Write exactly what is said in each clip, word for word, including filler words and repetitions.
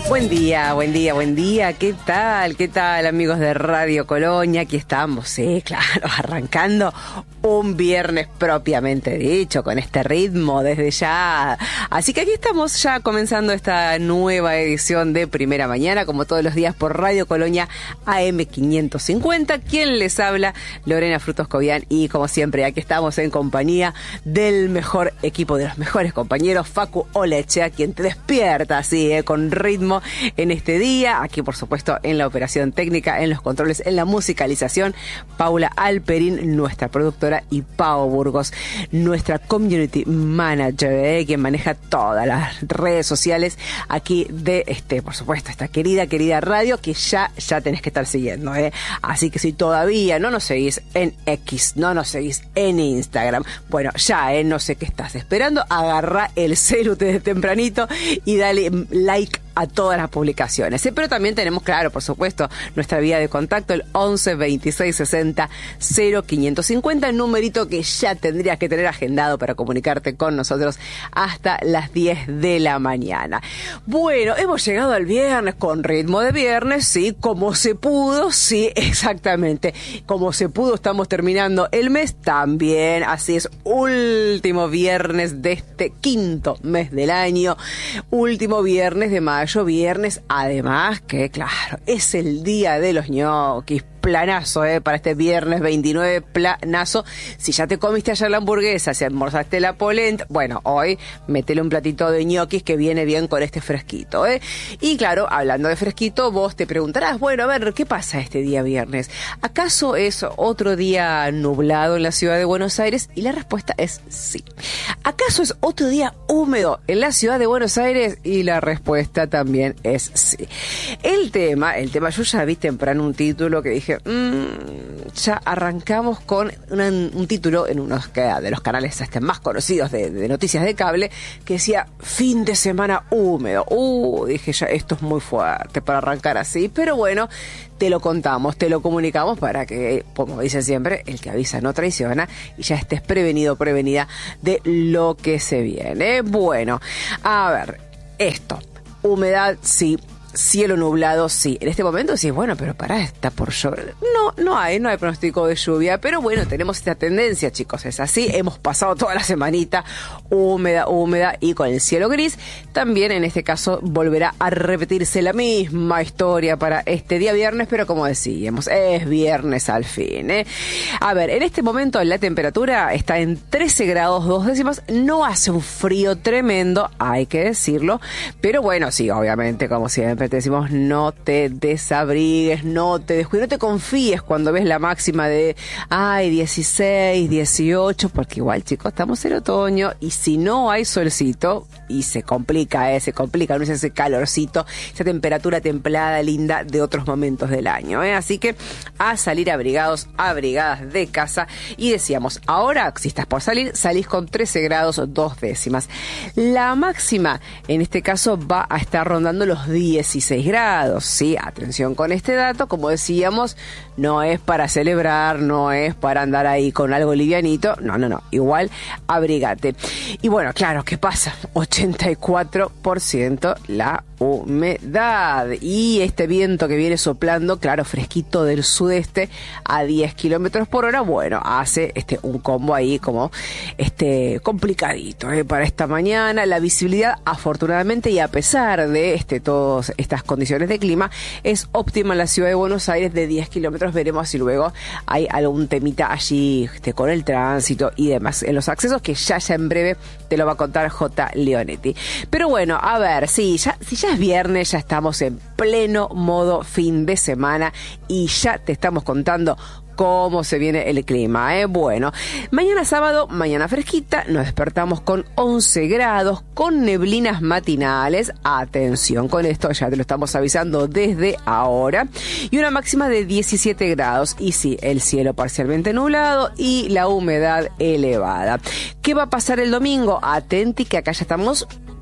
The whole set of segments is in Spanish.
Buen día, buen día, buen día. ¿Qué tal? ¿Qué tal, amigos de Radio Colonia? Aquí estamos, sí, claro, arrancando un viernes propiamente dicho, con este ritmo desde ya. Así que aquí estamos ya comenzando esta nueva edición de Primera Mañana, como todos los días por Radio Colonia A M quinientos cincuenta. ¿Quién les habla? Lorena Frutos Cobian. Y como siempre, aquí estamos en compañía del mejor equipo, de los mejores compañeros, Facu Olechea, quien te despierta así, eh, con ritmo en este día. Aquí, por supuesto, en la operación técnica, en los controles, en la musicalización, Paula Alperín, nuestra productora, y Pao Burgos, nuestra community manager, eh, quien maneja todas las redes sociales aquí de, este, por supuesto, esta querida, querida radio que ya, ya tenés que estar siguiendo, eh. Así que si todavía no nos seguís en X, no nos seguís en Instagram, bueno, ya, eh, no sé qué estás esperando, agarrá el celu desde tempranito y dale like a todas las publicaciones. ¿eh? Pero también tenemos, claro, por supuesto, nuestra vía de contacto, el once veintiséis sesenta cero quinientos cincuenta, numerito que ya tendrías que tener agendado para comunicarte con nosotros hasta las diez de la mañana. Bueno, hemos llegado al viernes con ritmo de viernes, sí, como se pudo, sí, exactamente. Como se pudo, estamos terminando el mes también, así es, último viernes de este quinto mes del año, último viernes de mayo. Viernes, además que, claro, es el día de los ñoquis. Planazo, eh, para este viernes veintinueve, planazo. Si ya te comiste ayer la hamburguesa, si almorzaste la polenta, bueno, hoy metele un platito de ñoquis que viene bien con este fresquito, eh. Y claro, hablando de fresquito, vos te preguntarás, bueno, a ver, ¿qué pasa este día viernes? ¿Acaso es otro día nublado en la ciudad de Buenos Aires? Y la respuesta es sí. ¿Acaso es otro día húmedo en la ciudad de Buenos Aires? Y la respuesta también es sí. El tema, el tema, yo ya vi temprano un título que dije, Mm, ya arrancamos con una, un título en uno de los canales este, más conocidos de, de noticias de cable que decía fin de semana húmedo. Uh, dije ya, esto es muy fuerte para arrancar así, pero bueno, te lo contamos, te lo comunicamos para que, como dicen siempre, el que avisa no traiciona y ya estés prevenido, prevenida de lo que se viene. Bueno, a ver, esto, humedad, sí. Cielo nublado, sí. En este momento sí, bueno, pero pará, está por llover. No, no hay, no hay pronóstico de lluvia, pero bueno, tenemos esta tendencia, chicos, es así. Hemos pasado toda la semanita húmeda, húmeda y con el cielo gris. También en este caso volverá a repetirse la misma historia para este día viernes, pero como decíamos, es viernes al fin, ¿eh? A ver, en este momento la temperatura está en trece grados dos décimas. No hace un frío tremendo, hay que decirlo, pero bueno, sí, obviamente, como siempre te decimos, no te desabrigues, no te descuides, no te confíes cuando ves la máxima de, ay, dieciséis, dieciocho, porque igual, chicos, estamos en otoño y si no hay solcito, y se complica, eh, se complica, no es ese calorcito, esa temperatura templada, linda de otros momentos del año, eh. Así que a salir abrigados, abrigadas de casa. Y decíamos, ahora, si estás por salir, salís con trece grados dos décimas. La máxima, en este caso, va a estar rondando los dieciséis grados, sí, atención con este dato, como decíamos, no es para celebrar, no es para andar ahí con algo livianito, no, no, no, igual abrigate. Y bueno, claro, ¿qué pasa? ochenta y cuatro por ciento la humedad y este viento que viene soplando, claro, fresquito del sudeste a diez kilómetros por hora, bueno, hace este un combo ahí como este complicadito, ¿eh? Para esta mañana. La visibilidad, afortunadamente, y a pesar de este todas estas condiciones de clima, es óptima en la ciudad de Buenos Aires de diez kilómetros. Veremos si luego hay algún temita allí este, con el tránsito y demás en los accesos, que ya ya en breve te lo va a contar J. Leonetti. Pero bueno, a ver, sí, ya, si ya es viernes, ya estamos en pleno modo fin de semana y ya te estamos contando cómo se viene el clima, ¿eh? Bueno, mañana sábado, mañana fresquita, nos despertamos con once grados, con neblinas matinales, atención con esto, ya te lo estamos avisando desde ahora, y una máxima de diecisiete grados, y sí, el cielo parcialmente nublado y la humedad elevada. ¿Qué va a pasar el domingo? Atenti que acá ya estamos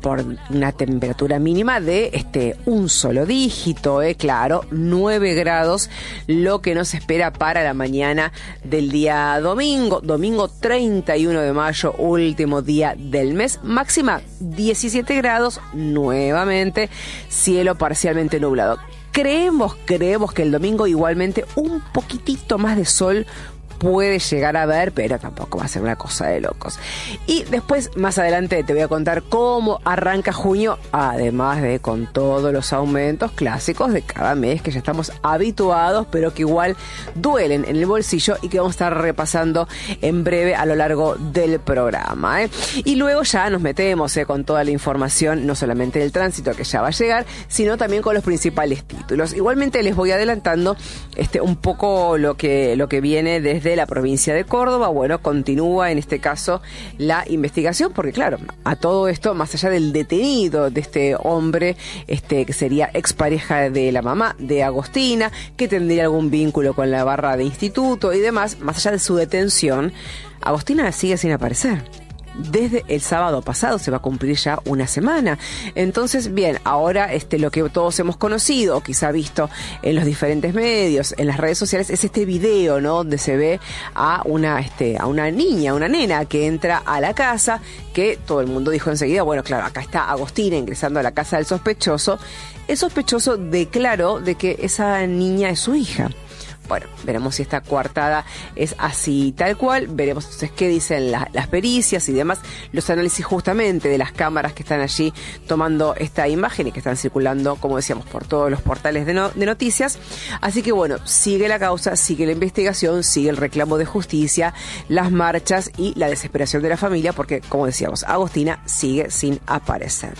por una temperatura mínima de este un solo dígito, eh, claro, nueve grados, lo que nos espera para la mañana del día domingo, domingo treinta y uno de mayo, último día del mes, máxima diecisiete grados, nuevamente cielo parcialmente nublado. Creemos, creemos que el domingo igualmente un poquitito más de sol puede llegar a ver, pero tampoco va a ser una cosa de locos. Y después, más adelante, te voy a contar cómo arranca junio, además de con todos los aumentos clásicos de cada mes que ya estamos habituados, pero que igual duelen en el bolsillo y que vamos a estar repasando en breve a lo largo del programa, ¿eh? Y luego ya nos metemos ¿eh? con toda la información, no solamente del tránsito que ya va a llegar, sino también con los principales títulos. Igualmente les voy adelantando este un poco lo que, lo que viene desde de la provincia de Córdoba. Bueno, continúa en este caso la investigación, porque claro, a todo esto, más allá del detenido de este hombre, este que sería expareja de la mamá de Agostina, que tendría algún vínculo con la barra de instituto y demás, más allá de su detención, Agostina sigue sin aparecer. Desde el sábado pasado se va a cumplir ya una semana. Entonces, bien, ahora este lo que todos hemos conocido, o quizá visto en los diferentes medios, en las redes sociales, es este video, ¿no? Donde se ve a una, este, a una niña, una nena que entra a la casa, que todo el mundo dijo enseguida, bueno, claro, acá está Agostina ingresando a la casa del sospechoso. El sospechoso declaró de que esa niña es su hija. Bueno, veremos si esta coartada es así tal cual, veremos entonces qué dicen la, las pericias y demás, los análisis justamente de las cámaras que están allí tomando esta imagen y que están circulando, como decíamos, por todos los portales de, no, de noticias. Así que bueno, sigue la causa, sigue la investigación, sigue el reclamo de justicia, las marchas y la desesperación de la familia, porque como decíamos, Agostina sigue sin aparecer.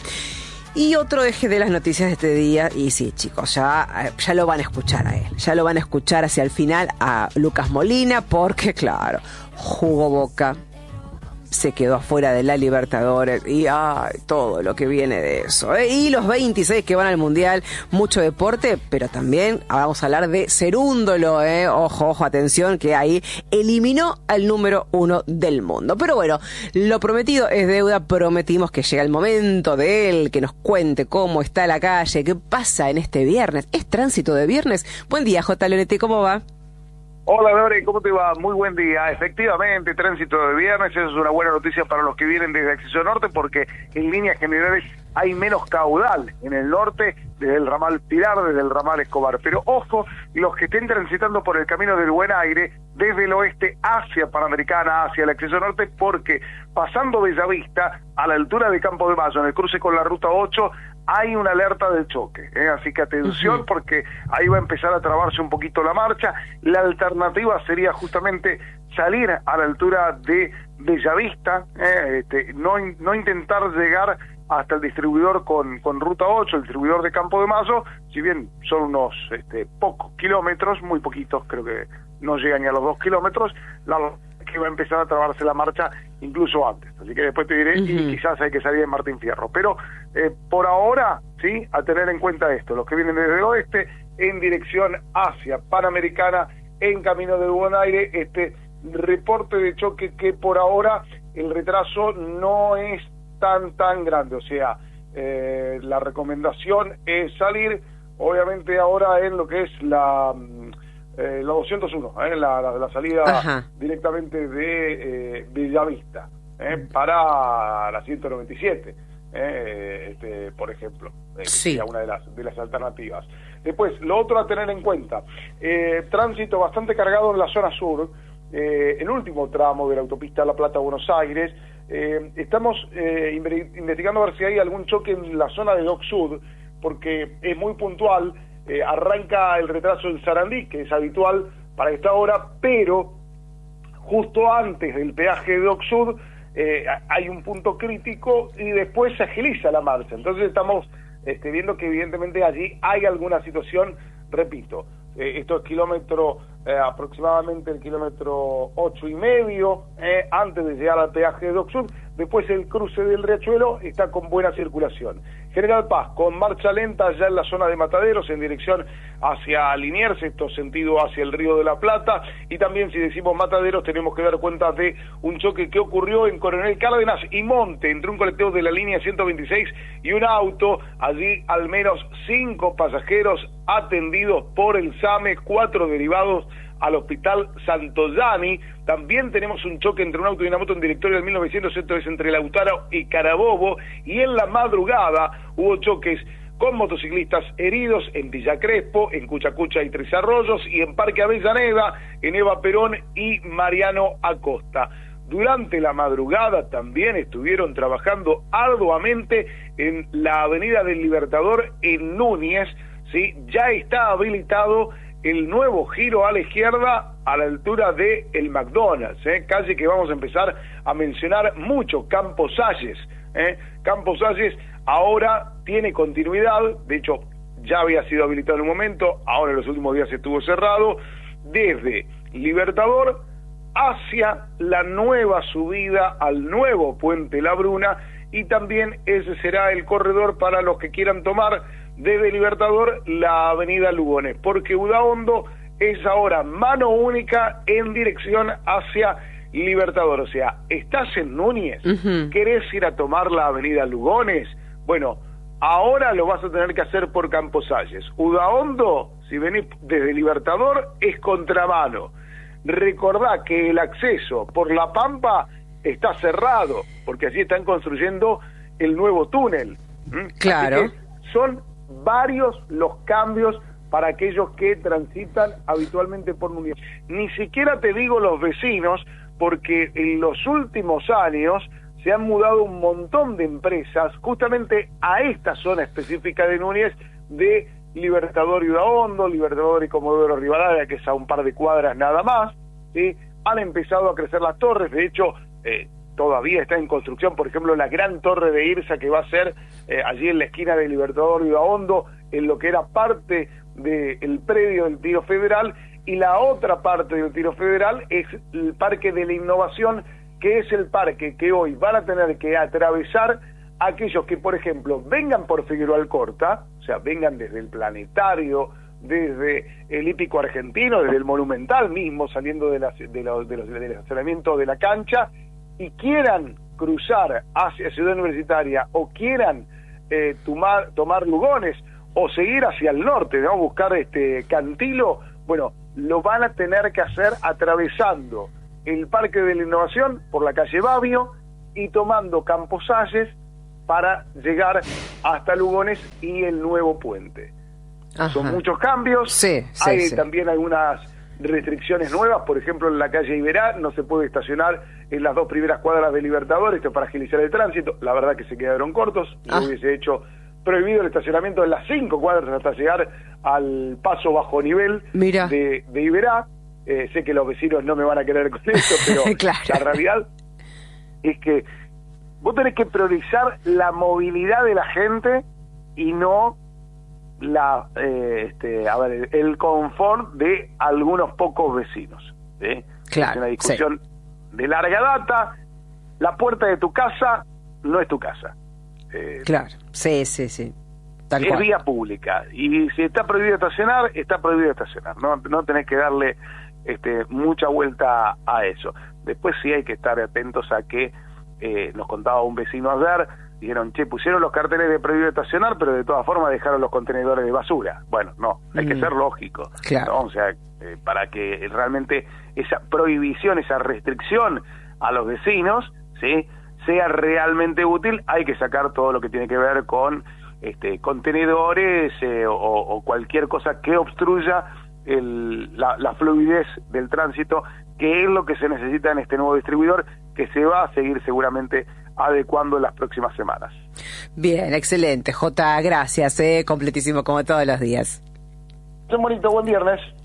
Y otro eje de las noticias de este día, y sí, chicos, ya, ya lo van a escuchar a él, ya lo van a escuchar hacia el final a Lucas Molina, porque claro, jugó Boca, se quedó afuera de la Libertadores y ay, todo lo que viene de eso, ¿eh? Y los veintiséis que van al Mundial, mucho deporte, pero también vamos a hablar de Cerúndolo, ¿eh? Ojo, ojo, atención, que ahí eliminó al número uno del mundo. Pero bueno, lo prometido es deuda, prometimos que llega el momento de él, que nos cuente cómo está la calle, qué pasa en este viernes. ¿Es tránsito de viernes? Buen día, J. Leonetti, ¿cómo va? Hola Lore, ¿cómo te va? Muy buen día. Efectivamente, tránsito de viernes, eso es una buena noticia para los que vienen desde Acceso Norte, porque en líneas generales hay menos caudal en el norte, desde el ramal Pilar, desde el ramal Escobar. Pero ojo, los que estén transitando por el camino del Buen Aire, desde el oeste hacia Panamericana, hacia el Acceso Norte, porque pasando Bellavista, a la altura de Campo de Mayo, en el cruce con la ruta ocho, hay una alerta del choque, ¿eh? Así que atención, uh-huh. porque ahí va a empezar a trabarse un poquito la marcha. La alternativa sería justamente salir a la altura de Bellavista, ¿eh? este, no, no intentar llegar hasta el distribuidor con, con ruta ocho, el distribuidor de Campo de Mayo, si bien son unos este, pocos kilómetros, muy poquitos, creo que no llegan ni a los dos kilómetros, la que va a empezar a trabarse la marcha incluso antes, así que después te diré, uh-huh. y quizás hay que salir en Martín Fierro, pero eh, por ahora, sí, a tener en cuenta esto, los que vienen desde el oeste, en dirección hacia Panamericana, en camino del Buen Aire, este reporte de choque que por ahora el retraso no es tan tan grande, o sea, eh, la recomendación es salir, obviamente ahora en lo que es la... Eh, la doscientos uno, eh, la, la, la salida Ajá. directamente de eh, Bellavista, eh, para la ciento noventa y siete, eh, este, por ejemplo, eh, sí. una de las, de las alternativas. Después, lo otro a tener en cuenta, eh, tránsito bastante cargado en la zona sur, eh, el último tramo de la autopista La Plata-Buenos Aires. Eh, estamos eh, investigando a ver si hay algún choque en la zona de Dock Sud, porque es muy puntual. Eh, arranca el retraso en Sarandí, que es habitual para esta hora, pero justo antes del peaje de Dock Sud eh, hay un punto crítico y después se agiliza la marcha. Entonces estamos este, viendo que evidentemente allí hay alguna situación, repito, eh, esto es kilómetro, eh, aproximadamente el kilómetro ocho y medio, eh, antes de llegar al peaje de Dock Sud. Después el cruce del Riachuelo está con buena circulación. General Paz, con marcha lenta ya en la zona de Mataderos, en dirección hacia Liniers, esto sentido hacia el Río de la Plata, y también si decimos Mataderos tenemos que dar cuenta de un choque que ocurrió en Coronel Cárdenas y Monte, entre un colectivo de la línea ciento veintiséis y un auto, allí al menos cinco pasajeros atendidos por el SAME, cuatro derivados al Hospital Santoyani. También tenemos un choque entre un auto y una moto en directorio del mil novecientos, esto es entre Lautaro y Carabobo, y en la madrugada hubo choques con motociclistas heridos en Villa Crespo, en Cuchacucha y Tres Arroyos, y en Parque Avellaneda, en Eva Perón y Mariano Acosta. Durante la madrugada también estuvieron trabajando arduamente en la Avenida del Libertador en Núñez, ¿sí? Ya está habilitado el nuevo giro a la izquierda a la altura de el McDonald's, ¿eh? Calle que vamos a empezar a mencionar mucho, Campos Salles, ¿eh? Campos Salles ahora tiene continuidad, de hecho ya había sido habilitado en un momento, ahora en los últimos días estuvo cerrado, desde Libertador hacia la nueva subida al nuevo Puente La Bruna, y también ese será el corredor para los que quieran tomar desde Libertador la avenida Lugones, porque Udaondo es ahora mano única en dirección hacia Libertador. O sea, estás en Núñez, uh-huh. ¿Querés ir a tomar la avenida Lugones? Bueno, ahora lo vas a tener que hacer por Campos Salles. Udaondo, si venís desde Libertador, es contramano. Recordá que el acceso por La Pampa está cerrado, porque allí están construyendo el nuevo túnel. ¿Mm? Claro. Son varios los cambios para aquellos que transitan habitualmente por Núñez. Ni siquiera te digo los vecinos, porque en los últimos años se han mudado un montón de empresas justamente a esta zona específica de Núñez, de Libertador y Udaondo, Libertador y Comodoro Rivadavia, que es a un par de cuadras nada más, ¿sí? Han empezado a crecer las torres, de hecho, eh, todavía está en construcción, por ejemplo, la gran torre de Irsa, que va a ser eh, allí en la esquina de Libertador y Udaondo, en lo que era parte del predio del Tiro Federal, y la otra parte del Tiro Federal es el Parque de la Innovación, que es el parque que hoy van a tener que atravesar aquellos que, por ejemplo, vengan por Figueroa Alcorta, o sea, vengan desde el Planetario, desde el Hípico Argentino, desde el Monumental mismo, saliendo de la, de los, de los, del estacionamiento de la cancha, y quieran cruzar hacia Ciudad Universitaria o quieran eh, tomar, tomar Lugones o seguir hacia el norte, ¿no? Buscar este Cantilo, bueno, lo van a tener que hacer atravesando el Parque de la Innovación por la calle Babio y tomando Campos Salles para llegar hasta Lugones y el nuevo puente. Ajá. Son muchos cambios, sí, sí, hay sí. también algunas restricciones nuevas, por ejemplo en la calle Iberá no se puede estacionar en las dos primeras cuadras de Libertador, esto para agilizar el tránsito, la verdad que se quedaron cortos, yo ah. hubiese hecho prohibido el estacionamiento en las cinco cuadras hasta llegar al paso bajo nivel Mira. de, de Iberá, eh, sé que los vecinos no me van a querer con eso, pero claro. La realidad es que vos tenés que priorizar la movilidad de la gente y no la eh, este a ver el confort de algunos pocos vecinos, ¿sí? Claro, es una discusión sí. de larga data. La puerta de tu casa no es tu casa, eh, claro, sí, sí, sí. Tal es cual. Vía pública, y si está prohibido estacionar, está prohibido estacionar, no, no tenés que darle este mucha vuelta a eso. Después sí hay que estar atentos a que eh, nos contaba un vecino ayer, dijeron, che, pusieron los carteles de prohibido estacionar, pero de todas formas dejaron los contenedores de basura. Bueno, no, hay mm. que ser lógico, claro. ¿no? O sea, eh, para que realmente esa prohibición, esa restricción a los vecinos, ¿sí?, sea realmente útil, hay que sacar todo lo que tiene que ver con este contenedores eh, o, o cualquier cosa que obstruya el, la, la fluidez del tránsito, que es lo que se necesita en este nuevo distribuidor, que se va a seguir seguramente adecuando en las próximas semanas. Bien, excelente, Jota, gracias, eh, completísimo como todos los días. Un bonito, buen viernes.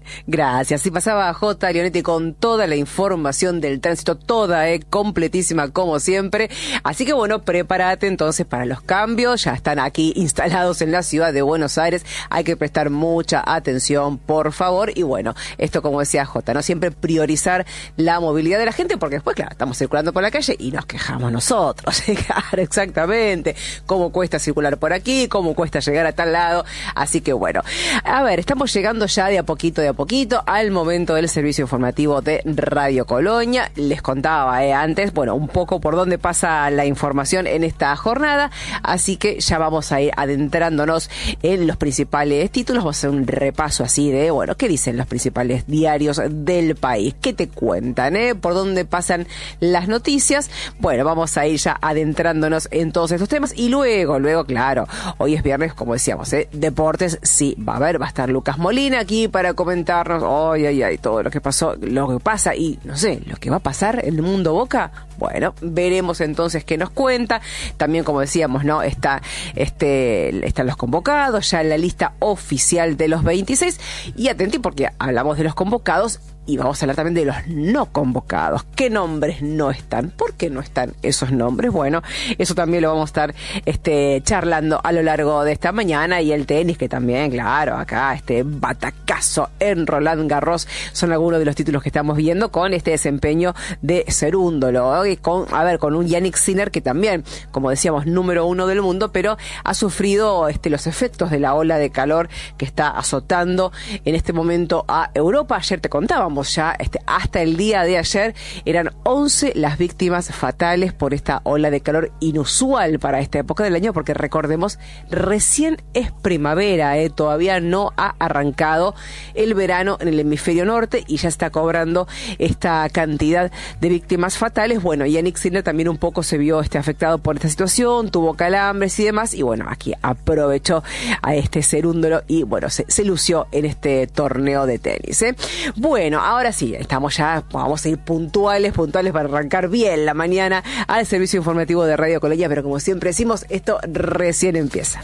Gracias. Y pasaba J. Leonetti con toda la información del tránsito, toda, eh, completísima como siempre. Así que bueno, prepárate entonces para los cambios. Ya están aquí instalados en la ciudad de Buenos Aires. Hay que prestar mucha atención, por favor. Y bueno, esto como decía J, ¿no? Siempre priorizar la movilidad de la gente, porque después, claro, estamos circulando por la calle y nos quejamos nosotros. Claro, exactamente. Cómo cuesta circular por aquí, cómo cuesta llegar a tal lado. Así que bueno, a ver, estamos llegando ya de a poquito, de a poquito al momento del servicio informativo de Radio Colonia. Les contaba eh, antes, bueno, un poco por dónde pasa la información en esta jornada, así que ya vamos a ir adentrándonos en los principales títulos. Vamos a hacer un repaso así de, bueno, ¿qué dicen los principales diarios del país? ¿Qué te cuentan, eh? ¿Por dónde pasan las noticias? Bueno, vamos a ir ya adentrándonos en todos estos temas y luego, luego, claro, hoy es viernes, como decíamos, eh, deportes, sí, va a haber, va a estar Lucas Molina aquí para comentarnos, ay, ay, ay, todo lo que pasó, lo que pasa y, no sé, lo que va a pasar en el mundo Boca. Bueno, veremos entonces qué nos cuenta. También, como decíamos, ¿no? Está, este, están los convocados, ya en la lista oficial de los veintiséis. Y atenti porque hablamos de los convocados y vamos a hablar también de los no convocados. ¿Qué nombres no están? ¿Por qué no están esos nombres? Bueno, eso también lo vamos a estar este, charlando a lo largo de esta mañana. Y el tenis, que también, claro, acá este batacazo en Roland Garros son algunos de los títulos que estamos viendo con este desempeño de Cerúndolo, ¿eh? Con, a ver, con un Jannik Sinner que también, como decíamos, número uno del mundo, pero ha sufrido este, los efectos de la ola de calor que está azotando en este momento a Europa. Ayer te contábamos ya, este, hasta el día de ayer eran once las víctimas fatales por esta ola de calor inusual para esta época del año, porque recordemos, recién es primavera, eh, todavía no ha arrancado el verano en el hemisferio norte y ya está cobrando esta cantidad de víctimas fatales. Bueno, Jannik Sinner también un poco se vio este, afectado por esta situación, tuvo calambres y demás, y bueno, aquí aprovechó a este Cerúndolo y bueno, se, se lució en este torneo de tenis, ¿eh? Bueno, ahora sí, estamos ya, vamos a ir puntuales, puntuales para arrancar bien la mañana al servicio informativo de Radio Colonia, pero como siempre decimos, esto recién empieza.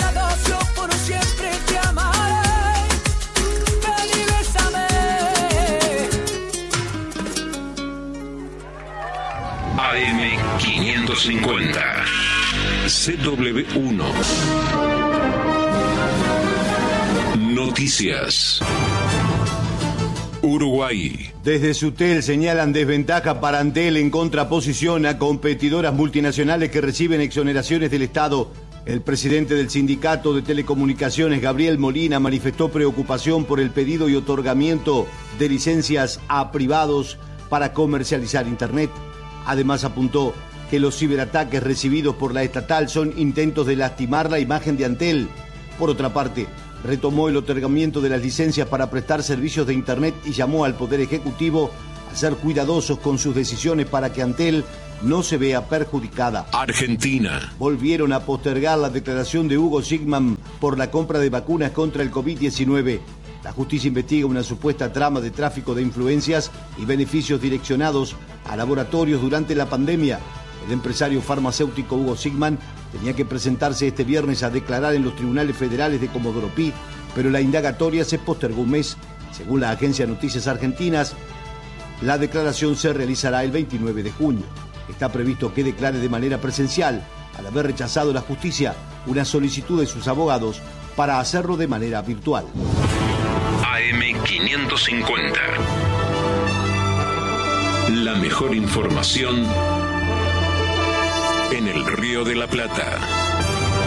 A M quinientos cincuenta C W uno Noticias. Uruguay. Desde Sutel señalan desventaja para Antel en contraposición a competidoras multinacionales que reciben exoneraciones del Estado. El presidente del Sindicato de Telecomunicaciones, Gabriel Molina, manifestó preocupación por el pedido y otorgamiento de licencias a privados para comercializar Internet. Además apuntó que los ciberataques recibidos por la estatal son intentos de lastimar la imagen de Antel. Por otra parte, retomó el otorgamiento de las licencias para prestar servicios de Internet y llamó al Poder Ejecutivo a ser cuidadosos con sus decisiones para que Antel no se vea perjudicada. Argentina. Volvieron a postergar la declaración de Hugo Sigman por la compra de vacunas contra el COVID diecinueve. La justicia investiga una supuesta trama de tráfico de influencias y beneficios direccionados a laboratorios durante la pandemia. El empresario farmacéutico Hugo Sigman tenía que presentarse este viernes a declarar en los tribunales federales de Comodoro Pi, pero la indagatoria se postergó un mes. Según la agencia de Noticias Argentinas, la declaración se realizará el veintinueve de junio. Está previsto que declare de manera presencial, al haber rechazado la justicia una solicitud de sus abogados para hacerlo de manera virtual. A M quinientos cincuenta. La mejor información en el Río de la Plata.